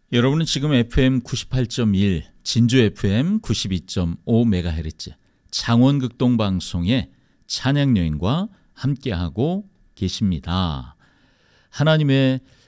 여러분은 지금 FM 98.1, 진주 FM 92.5MHz 창원극동방송의 찬양여인과 함께하고 계십니다. 하나님의